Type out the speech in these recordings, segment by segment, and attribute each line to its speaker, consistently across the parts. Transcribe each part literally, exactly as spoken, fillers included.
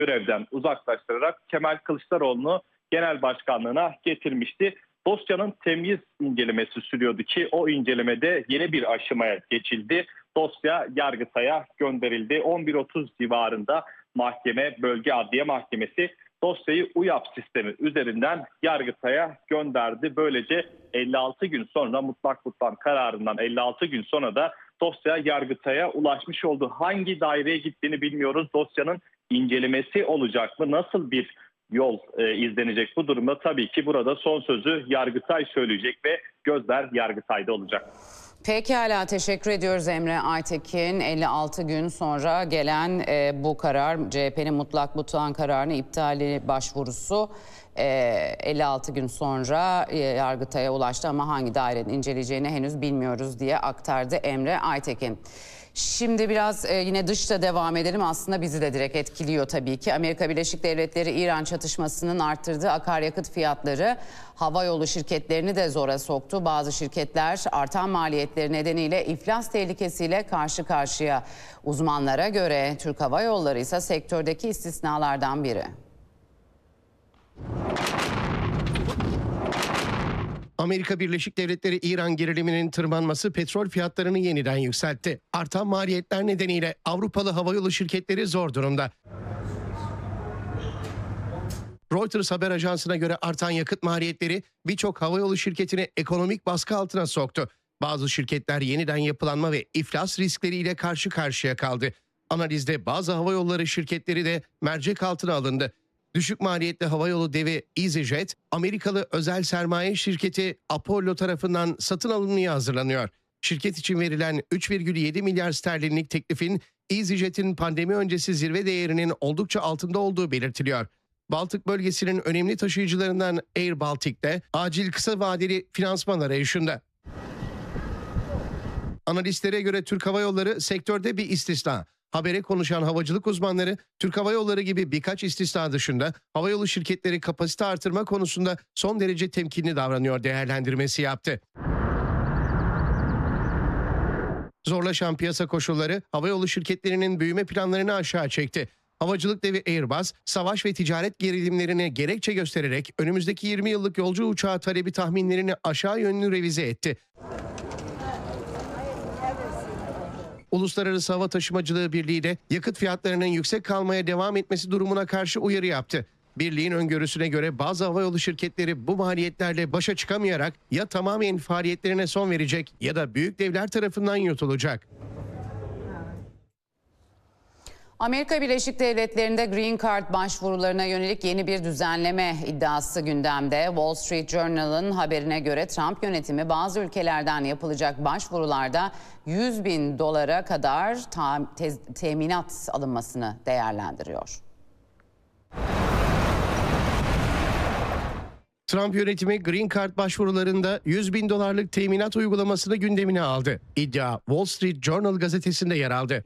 Speaker 1: görevden uzaklaştırarak Kemal Kılıçdaroğlu'nu genel başkanlığına getirmişti. Dosyanın temyiz incelemesi sürüyordu ki o incelemede yeni bir aşamaya geçildi. Dosya Yargıtay'a gönderildi. on bir otuz civarında mahkeme, Bölge Adliye Mahkemesi dosyayı UYAP sistemi üzerinden Yargıtay'a gönderdi. Böylece elli altı gün sonra mutlak tutan kararından elli altı gün sonra da dosya Yargıtay'a ulaşmış oldu. Hangi daireye gittiğini bilmiyoruz. Dosyanın incelemesi olacak mı? Nasıl bir yol e, izlenecek bu durumda? Tabii ki burada son sözü Yargıtay söyleyecek ve gözler Yargıtay'da olacak.
Speaker 2: Pekala, teşekkür ediyoruz Emre Aytekin. elli altı gün sonra gelen e, bu karar, C H P'nin mutlak tutan kararını iptali başvurusu e, elli altı gün sonra e, Yargıtay'a ulaştı ama hangi dairenin inceleyeceğini henüz bilmiyoruz diye aktardı Emre Aytekin. Şimdi biraz e, yine dışta devam edelim. Aslında bizi de direkt etkiliyor tabii ki. Amerika Birleşik Devletleri İran çatışmasının arttırdığı akaryakıt fiyatları havayolu şirketlerini de zora soktu. Bazı şirketler artan maliyetleri nedeniyle iflas tehlikesiyle karşı karşıya. Uzmanlara göre Türk Hava Yolları ise sektördeki istisnalardan biri.
Speaker 3: Amerika Birleşik Devletleri İran geriliminin tırmanması petrol fiyatlarını yeniden yükseltti. Artan maliyetler nedeniyle Avrupalı havayolu şirketleri zor durumda. Reuters haber ajansına göre artan yakıt maliyetleri birçok havayolu şirketini ekonomik baskı altına soktu. Bazı şirketler yeniden yapılanma ve iflas riskleriyle karşı karşıya kaldı. Analizde bazı havayolları şirketleri de mercek altına alındı. Düşük maliyetli havayolu devi EasyJet, Amerikalı özel sermaye şirketi Apollo tarafından satın alınmaya hazırlanıyor. Şirket için verilen üç virgül yedi milyar sterlinlik teklifin EasyJet'in pandemi öncesi zirve değerinin oldukça altında olduğu belirtiliyor. Baltık bölgesinin önemli taşıyıcılarından Air Baltic de acil kısa vadeli finansman arayışında. Analistlere göre Türk Hava Yolları sektörde bir istisna. Habere konuşan havacılık uzmanları Türk Hava Yolları gibi birkaç istisna dışında havayolu şirketleri kapasite artırma konusunda son derece temkinli davranıyor değerlendirmesi yaptı. Zorlaşan piyasa koşulları havayolu şirketlerinin büyüme planlarını aşağı çekti. Havacılık devi Airbus, savaş ve ticaret gerilimlerini gerekçe göstererek önümüzdeki yirmi yıllık yolcu uçağı talebi tahminlerini aşağı yönlü revize etti. Uluslararası Hava Taşımacılığı Birliği de yakıt fiyatlarının yüksek kalmaya devam etmesi durumuna karşı uyarı yaptı. Birliğin öngörüsüne göre bazı havayolu şirketleri bu maliyetlerle başa çıkamayarak ya tamamen faaliyetlerine son verecek ya da büyük devler tarafından yutulacak.
Speaker 2: Amerika Birleşik Devletleri'nde Green Card başvurularına yönelik yeni bir düzenleme iddiası gündemde. Wall Street Journal'ın haberine göre Trump yönetimi bazı ülkelerden yapılacak başvurularda yüz bin dolara kadar ta- te- teminat alınmasını değerlendiriyor.
Speaker 3: Trump yönetimi Green Card başvurularında yüz bin dolarlık teminat uygulamasını gündemine aldı. İddia Wall Street Journal gazetesinde yer aldı.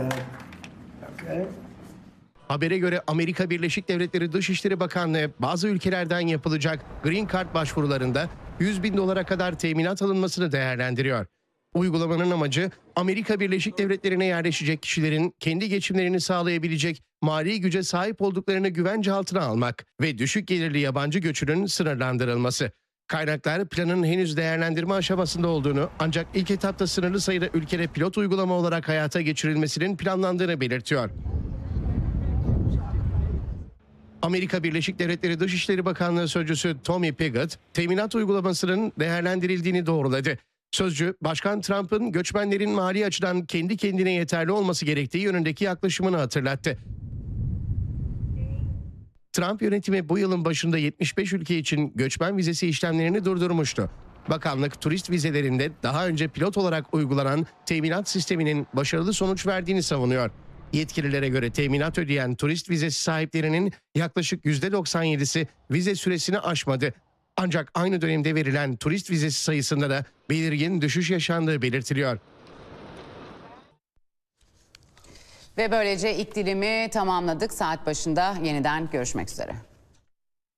Speaker 3: Habere göre Amerika Birleşik Devletleri Dışişleri Bakanlığı bazı ülkelerden yapılacak Green Card başvurularında yüz bin dolara kadar teminat alınmasını değerlendiriyor. Uygulamanın amacı Amerika Birleşik Devletleri'ne yerleşecek kişilerin kendi geçimlerini sağlayabilecek mali güce sahip olduklarını güvence altına almak ve düşük gelirli yabancı göçünün sınırlandırılması. Kaynaklar planın henüz değerlendirme aşamasında olduğunu ancak ilk etapta sınırlı sayıda ülkede pilot uygulama olarak hayata geçirilmesinin planlandığını belirtiyor. Amerika Birleşik Devletleri Dışişleri Bakanlığı Sözcüsü Tommy Pigott, teminat uygulamasının değerlendirildiğini doğruladı. Sözcü, Başkan Trump'ın göçmenlerin mali açıdan kendi kendine yeterli olması gerektiği yönündeki yaklaşımını hatırlattı. Trump yönetimi bu yılın başında yetmiş beş ülke için göçmen vizesi işlemlerini durdurmuştu. Bakanlık turist vizelerinde daha önce pilot olarak uygulanan teminat sisteminin başarılı sonuç verdiğini savunuyor. Yetkililere göre teminat ödeyen turist vizesi sahiplerinin yaklaşık yüzde doksan yedisi vize süresini aşmadı. Ancak aynı dönemde verilen turist vizesi sayısında da belirgin düşüş yaşandığı belirtiliyor.
Speaker 2: Ve böylece ilk dilimi tamamladık. Saat başında yeniden görüşmek üzere.